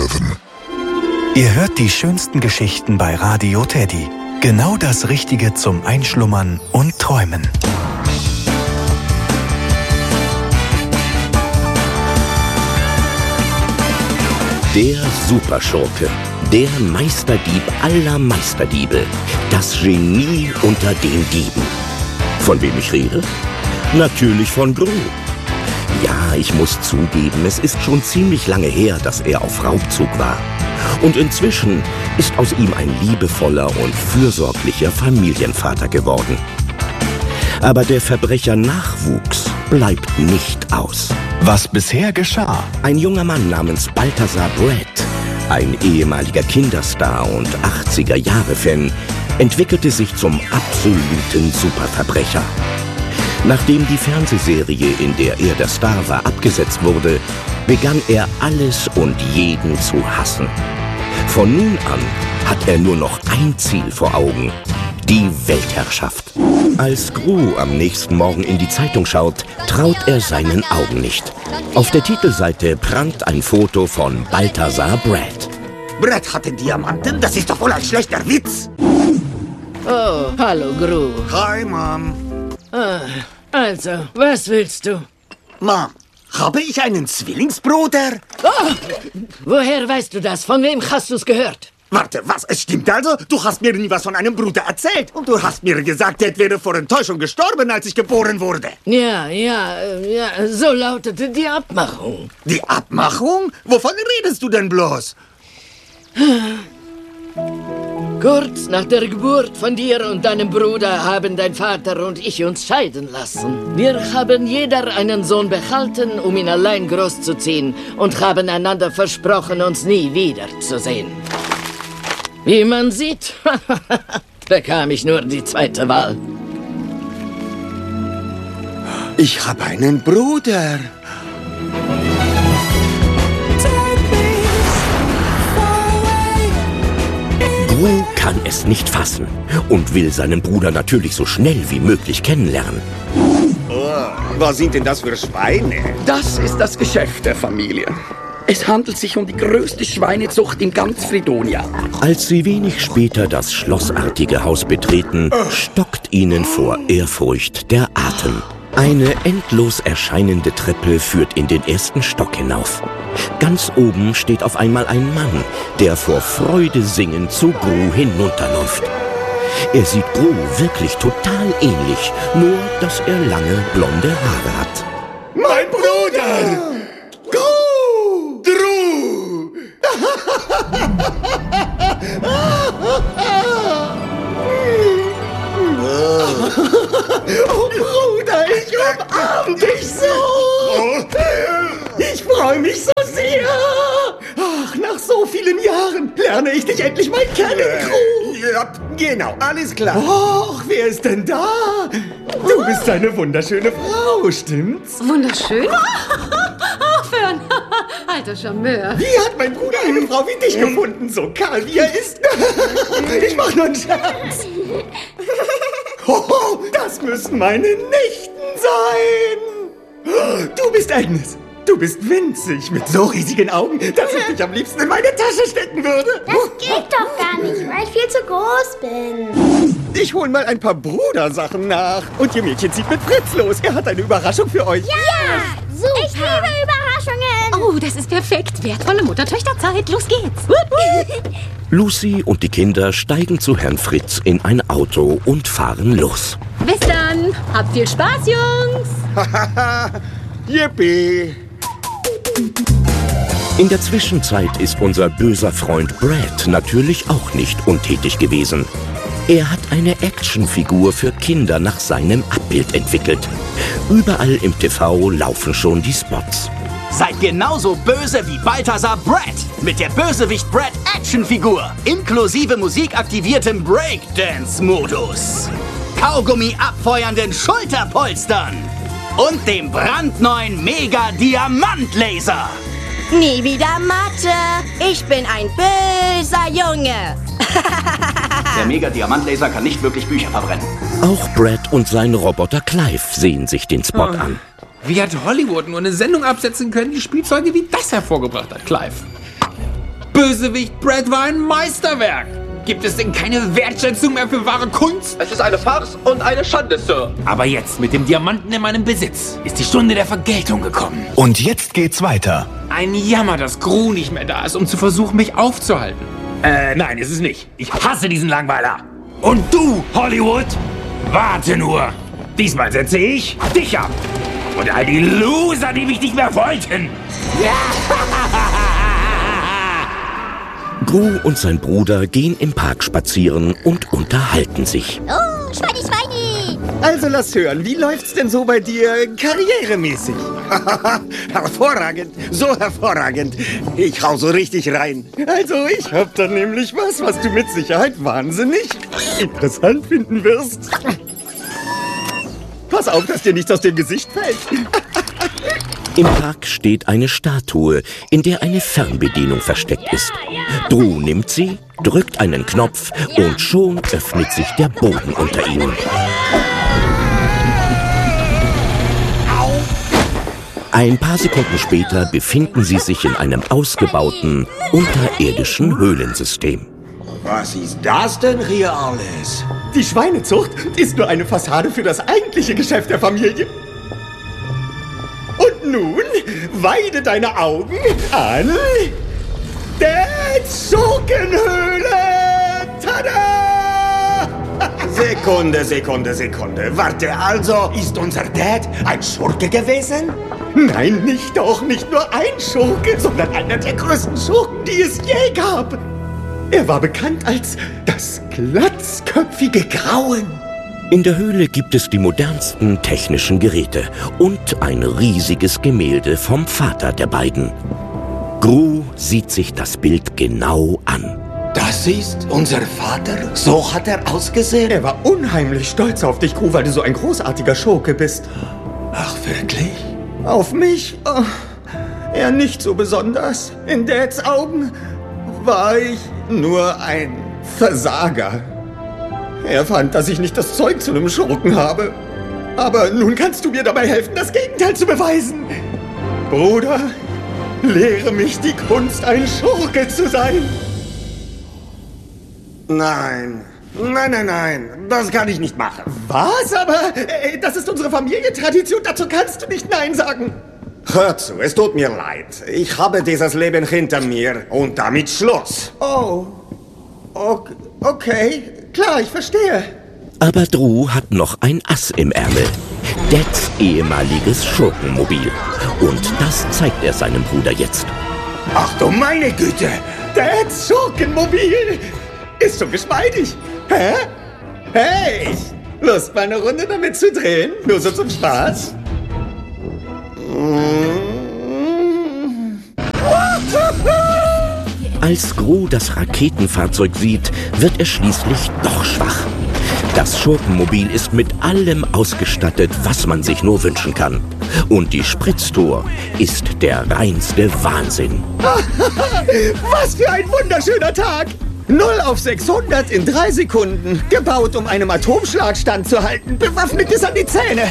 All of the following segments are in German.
Löwen. Ihr hört die schönsten Geschichten bei Radio Teddy. Genau das Richtige zum Einschlummern und Träumen. Der Superschurke, der Meisterdieb aller Meisterdiebe, das Genie unter den Dieben. Von wem ich rede? Natürlich von Gru. Ja, ich muss zugeben, es ist schon ziemlich lange her, dass er auf Raubzug war. Und inzwischen ist aus ihm ein liebevoller und fürsorglicher Familienvater geworden. Aber der Verbrecher-Nachwuchs bleibt nicht aus. Was bisher geschah? Ein junger Mann namens Balthazar Brett, ein ehemaliger Kinderstar und 80er-Jahre-Fan, entwickelte sich zum absoluten Superverbrecher. Nachdem die Fernsehserie, in der er der Star war, abgesetzt wurde, begann er alles und jeden zu hassen. Von nun an hat er nur noch ein Ziel vor Augen: die Weltherrschaft. Als Gru am nächsten Morgen in die Zeitung schaut, traut er seinen Augen nicht. Auf der Titelseite prangt ein Foto von Balthazar Brett. Brett hatte Diamanten? Das ist doch wohl ein schlechter Witz. Oh, hallo Gru. Hi, Mom. Also, was willst du? Mom, habe ich einen Zwillingsbruder? Oh, woher weißt du das? Von wem hast du's gehört? Warte, was? Es stimmt also? Du hast mir nie was von einem Bruder erzählt. Und du hast mir gesagt, Dad wäre vor Enttäuschung gestorben, als ich geboren wurde. Ja, so lautete die Abmachung. Die Abmachung? Wovon redest du denn bloß? Kurz nach der Geburt von dir und deinem Bruder haben dein Vater und ich uns scheiden lassen. Wir haben jeder einen Sohn behalten, um ihn allein großzuziehen, und haben einander versprochen, uns nie wiederzusehen. Wie man sieht, bekam ich nur die zweite Wahl. Ich habe einen Bruder. Gru kann es nicht fassen und will seinen Bruder natürlich so schnell wie möglich kennenlernen. Was sind denn das für Schweine? Das ist das Geschäft der Familie. Es handelt sich um die größte Schweinezucht in ganz Fredonia. Als sie wenig später das schlossartige Haus betreten, stockt ihnen vor Ehrfurcht der Atem. Eine endlos erscheinende Treppe führt in den ersten Stock hinauf. Ganz oben steht auf einmal ein Mann, der vor Freude singend zu Gru hinunterläuft. Er sieht Gru wirklich total ähnlich, nur dass er lange blonde Haare hat. Mein Bruder! Gru! Gru! Oh, Bruder, ich umarm dich so! Ich freue mich so sehr! Ach, nach so vielen Jahren lerne ich dich endlich mal kennen, Gru! Ja, genau, alles klar. Och, wer ist denn da? Du bist eine wunderschöne Frau, stimmt's? Wunderschön? Aufhören! Alter Charmeur. Wie hat mein Bruder eine Frau wie dich gefunden, so kahl wie er ist? Ich mach nur einen Scherz. Oh, das müssen meine Nichten sein. Du bist Agnes. Du bist winzig, mit so riesigen Augen, dass ich dich am liebsten in meine Tasche stecken würde. Das geht doch gar nicht, weil ich viel zu groß bin. Ich hol mal ein paar Brudersachen nach. Und ihr Mädchen zieht mit Fritz los. Er hat eine Überraschung für euch. Ja, super. Ich liebe Überraschungen. Oh, das ist perfekt. Wertvolle Mutter-Töchter-Zeit. Los geht's. Lucy und die Kinder steigen zu Herrn Fritz in ein Auto und fahren los. Bis dann. Habt viel Spaß, Jungs. Yippie. In der Zwischenzeit ist unser böser Freund Brad natürlich auch nicht untätig gewesen. Er hat eine Actionfigur für Kinder nach seinem Abbild entwickelt. Überall im TV laufen schon die Spots. Seid genauso böse wie Balthazar Brett mit der Bösewicht Brett Actionfigur, inklusive musikaktiviertem Breakdance-Modus, Kaugummi abfeuernden Schulterpolstern und dem brandneuen Mega-Diamantlaser. Nie wieder Mathe. Ich bin ein böser Junge. Der Mega-Diamantlaser kann nicht wirklich Bücher verbrennen. Auch Brad und sein Roboter Clive sehen sich den Spot an. Wie hat Hollywood nur eine Sendung absetzen können, die Spielzeuge wie das hervorgebracht hat, Clive? Bösewicht Brett war ein Meisterwerk. Gibt es denn keine Wertschätzung mehr für wahre Kunst? Es ist eine Farce und eine Schande, Sir. Aber jetzt, mit dem Diamanten in meinem Besitz, ist die Stunde der Vergeltung gekommen. Und jetzt geht's weiter. Ein Jammer, dass Gru nicht mehr da ist, um zu versuchen, mich aufzuhalten. Nein, ist es nicht. Ich hasse diesen Langweiler. Und du, Hollywood, warte nur. Diesmal setze ich dich ab. Und all die Loser, die mich nicht mehr wollten. Gru und sein Bruder gehen im Park spazieren und unterhalten sich. Oh, Schweini, Schweini! Also lass hören, wie läuft's denn so bei dir karrieremäßig? Hervorragend, so hervorragend. Ich hau so richtig rein. Also ich hab da nämlich was du mit Sicherheit wahnsinnig interessant finden wirst. Pass auf, dass dir nichts aus dem Gesicht fällt. Im Park steht eine Statue, in der eine Fernbedienung versteckt ist. Gru nimmt sie, drückt einen Knopf und schon öffnet sich der Boden unter ihnen. Ein paar Sekunden später befinden sie sich in einem ausgebauten, unterirdischen Höhlensystem. Was ist das denn hier alles? Die Schweinezucht ist nur eine Fassade für das eigentliche Geschäft der Familie. Und nun weide deine Augen an der Schurkenhöhle. Tada! Sekunde. Warte, also ist unser Dad ein Schurke gewesen? Nein, nicht nur ein Schurke, sondern einer der größten Schurken, die es je gab. Er war bekannt als das glatzköpfige Grauen. In der Höhle gibt es die modernsten technischen Geräte und ein riesiges Gemälde vom Vater der beiden. Gru sieht sich das Bild genau an. Das ist unser Vater? So hat er ausgesehen? Er war unheimlich stolz auf dich, Gru, weil du so ein großartiger Schurke bist. Ach, wirklich? Auf mich? Oh, er nicht so besonders. In Dads Augen war ich nur ein Versager. Er fand, dass ich nicht das Zeug zu einem Schurken habe. Aber nun kannst du mir dabei helfen, das Gegenteil zu beweisen. Bruder, lehre mich die Kunst, ein Schurke zu sein. Nein, das kann ich nicht machen. Was? Aber das ist unsere Familientradition, dazu kannst du nicht Nein sagen. Hör zu, es tut mir leid. Ich habe dieses Leben hinter mir und damit Schluss. Oh, okay, klar, ich verstehe. Aber Gru hat noch ein Ass im Ärmel. Dads ehemaliges Schurkenmobil. Und das zeigt er seinem Bruder jetzt. Ach du meine Güte! Dads Schurkenmobil! Ist schon geschmeidig. Hä? Hey! Lust, mal eine Runde damit zu drehen? Nur so zum Spaß? Als Gru das Raketenfahrzeug sieht, wird er schließlich doch schwach. Das Schurkenmobil ist mit allem ausgestattet, was man sich nur wünschen kann. Und die Spritztour ist der reinste Wahnsinn. Was für ein wunderschöner Tag! 0 auf 600 in 3 Sekunden. Gebaut, um einem Atomschlag standzuhalten. Bewaffnet bis an die Zähne.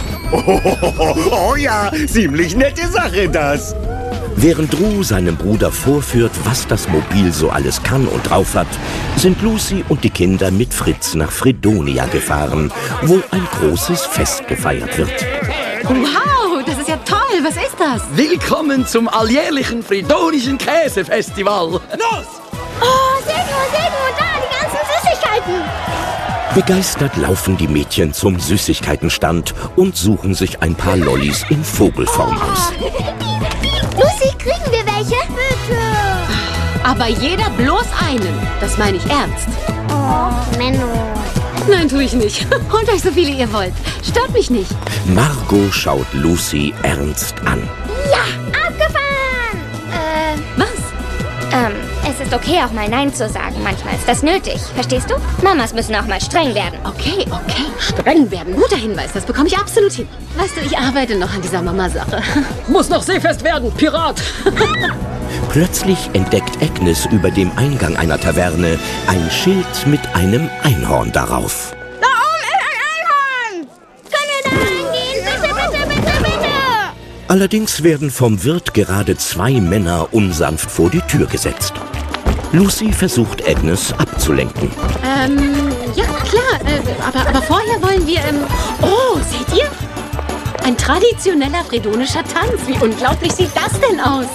Oh ja, ziemlich nette Sache das. Während Gru seinem Bruder vorführt, was das Mobil so alles kann und drauf hat, sind Lucy und die Kinder mit Fritz nach Fredonia gefahren, wo ein großes Fest gefeiert wird. Wow, das ist ja toll. Was ist das? Willkommen zum alljährlichen Fredonischen Käsefestival. Los! Oh, seht nur, da, die ganzen Süßigkeiten. Begeistert laufen die Mädchen zum Süßigkeitenstand und suchen sich ein paar Lollis in Vogelform aus. Lucy, kriegen wir welche? Bitte. Aber jeder bloß einen. Das meine ich ernst. Oh, Menno. Nein, tue ich nicht. Holt euch so viele ihr wollt. Stört mich nicht. Margot schaut Lucy ernst an. Ja, abgefahren! Was? Es ist okay, auch mal Nein zu sagen. Manchmal ist das nötig. Verstehst du? Mamas müssen auch mal streng werden. Okay. Streng werden. Guter Hinweis. Das bekomme ich absolut hin. Weißt du, ich arbeite noch an dieser Mama-Sache. Muss noch seefest werden, Pirat! Plötzlich entdeckt Agnes über dem Eingang einer Taverne ein Schild mit einem Einhorn darauf. Da oben ist ein Einhorn! Können wir da reingehen? Bitte! Allerdings werden vom Wirt gerade 2 Männer unsanft vor die Tür gesetzt. Lucy versucht Agnes abzulenken. Ja, klar. Aber vorher wollen wir, Oh, seht ihr? Ein traditioneller fredonischer Tanz. Wie unglaublich sieht das denn aus?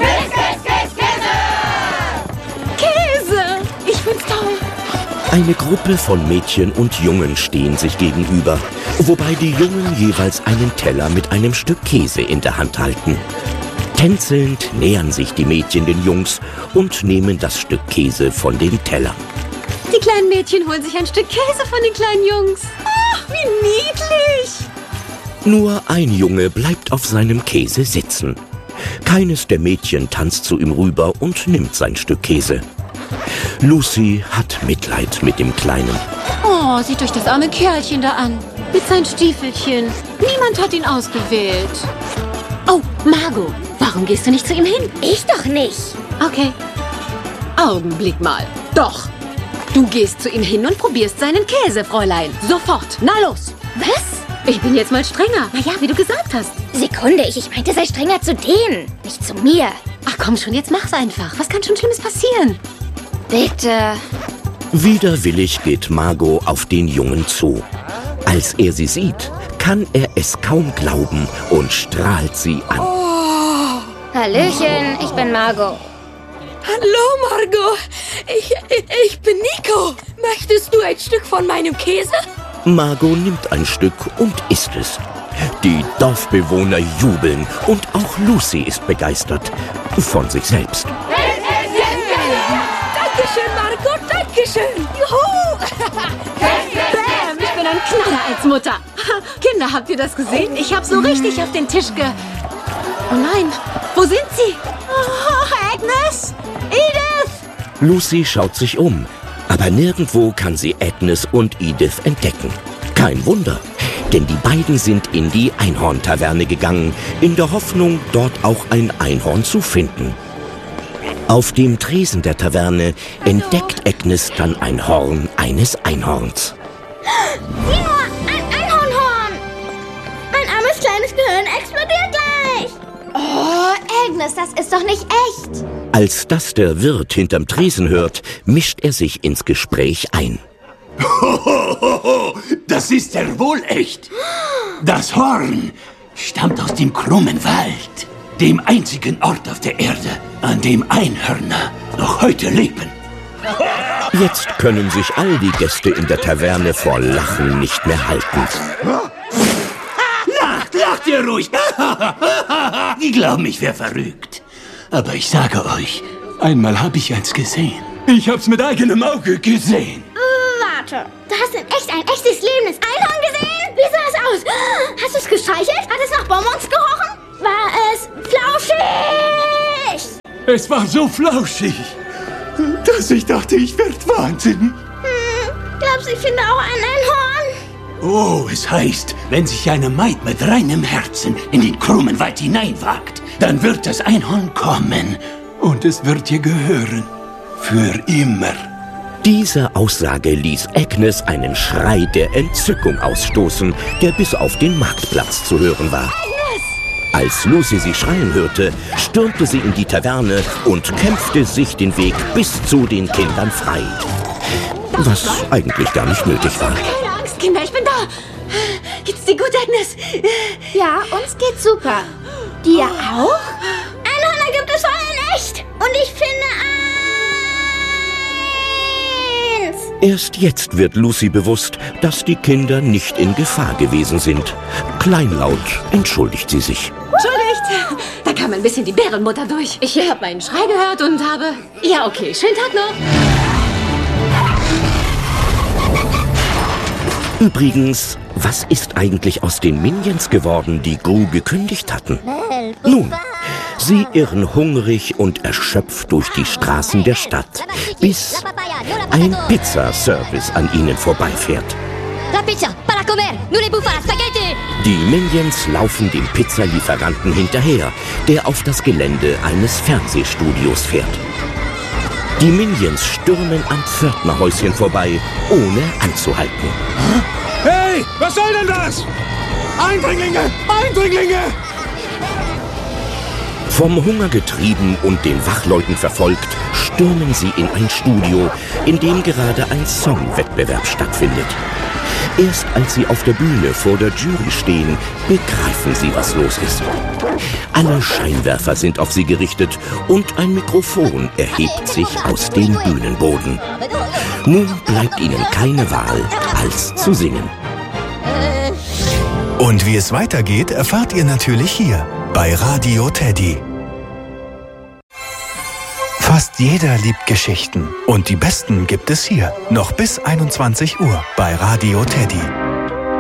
Käse! Ich find's toll. Eine Gruppe von Mädchen und Jungen stehen sich gegenüber, wobei die Jungen jeweils einen Teller mit einem Stück Käse in der Hand halten. Tänzelnd nähern sich die Mädchen den Jungs und nehmen das Stück Käse von den Tellern. Die kleinen Mädchen holen sich ein Stück Käse von den kleinen Jungs. Ach, wie niedlich! Nur ein Junge bleibt auf seinem Käse sitzen. Keines der Mädchen tanzt zu ihm rüber und nimmt sein Stück Käse. Lucy hat Mitleid mit dem Kleinen. Oh, seht euch das arme Kerlchen da an. Mit seinen Stiefelchen. Niemand hat ihn ausgewählt. Oh, Margot, warum gehst du nicht zu ihm hin? Ich doch nicht. Okay. Augenblick mal. Doch. Du gehst zu ihm hin und probierst seinen Käse, Fräulein. Sofort. Na los. Was? Ich bin jetzt mal strenger. Na ja, wie du gesagt hast. Sekunde, ich meinte, sei strenger zu denen, nicht zu mir. Ach komm schon, jetzt mach's einfach. Was kann schon Schlimmes passieren? Bitte. Widerwillig geht Margot auf den Jungen zu. Als er sie sieht, kann er es kaum glauben und strahlt sie an. Oh. Hallöchen, ich bin Margot. Hallo, Margot. Ich bin Nico. Möchtest du ein Stück von meinem Käse? Margot nimmt ein Stück und isst es. Die Dorfbewohner jubeln und auch Lucy ist begeistert. Von sich selbst. Dankeschön, Margot, dankeschön. Juhu! Bam, ich bin ein Knaller als Mutter. Kinder, habt ihr das gesehen? Ich hab so richtig auf den Tisch Oh nein, wo sind sie? Oh, Agnes! Edith! Lucy schaut sich um, aber nirgendwo kann sie Agnes und Edith entdecken. Kein Wunder, denn die beiden sind in die Einhorn-Taverne gegangen, in der Hoffnung, dort auch ein Einhorn zu finden. Auf dem Tresen der Taverne entdeckt Agnes dann ein Horn eines Einhorns. Ja, ein Einhornhorn! Mein armes kleines Gehirn explodiert gleich! Oh, Agnes, das ist doch nicht echt! Als das der Wirt hinterm Tresen hört, mischt er sich ins Gespräch ein. Das ist ja wohl echt. Das Horn stammt aus dem krummen Wald, dem einzigen Ort auf der Erde, an dem Einhörner noch heute leben. Jetzt können sich all die Gäste in der Taverne vor Lachen nicht mehr halten. Lacht ihr ruhig. Die glauben, ich wäre verrückt. Aber ich sage euch, einmal habe ich eins gesehen. Ich hab's mit eigenem Auge gesehen. Warte, du hast in echt ein echtes lebendes Einhorn gesehen? Wie sah es aus? Hast du es gestreichelt? Hat es nach Bonbons gerochen? War es flauschig? Es war so flauschig, dass ich dachte, ich werde wahnsinnig. Glaubst du, ich finde auch ein Einhorn? Oh, es heißt, wenn sich eine Maid mit reinem Herzen in den krummen Wald hineinwagt, dann wird das Einhorn kommen und es wird ihr gehören. Für immer. Diese Aussage ließ Agnes einen Schrei der Entzückung ausstoßen, der bis auf den Marktplatz zu hören war. Als Lucy sie schreien hörte, stürmte sie in die Taverne und kämpfte sich den Weg bis zu den Kindern frei. Was eigentlich gar nicht nötig war. Keine Angst, Kinder, ich bin da. Geht's dir gut, Agnes? Ja, uns geht's super. Dir auch? Einhörner gibt es vor allem echt. Und ich finde eins. Erst jetzt wird Lucy bewusst, dass die Kinder nicht in Gefahr gewesen sind. Kleinlaut entschuldigt sie sich. Entschuldigt, da kam ein bisschen die Bärenmutter durch. Ich habe meinen Schrei gehört und habe... Ja, okay, schönen Tag noch. Übrigens, was ist eigentlich aus den Minions geworden, die Gru gekündigt hatten? Nun, sie irren hungrig und erschöpft durch die Straßen der Stadt, bis ein Pizzaservice an ihnen vorbeifährt. Die Minions laufen dem Pizzalieferanten hinterher, der auf das Gelände eines Fernsehstudios fährt. Die Minions stürmen am Pförtnerhäuschen vorbei, ohne anzuhalten. Hey, was soll denn das? Eindringlinge! Eindringlinge! Vom Hunger getrieben und den Wachleuten verfolgt, stürmen sie in ein Studio, in dem gerade ein Songwettbewerb stattfindet. Erst als sie auf der Bühne vor der Jury stehen, begreifen sie, was los ist. Alle Scheinwerfer sind auf sie gerichtet und ein Mikrofon erhebt sich aus dem Bühnenboden. Nun bleibt ihnen keine Wahl, als zu singen. Und wie es weitergeht, erfahrt ihr natürlich hier bei Radio Teddy. Fast jeder liebt Geschichten und die besten gibt es hier. Noch bis 21 Uhr bei Radio Teddy.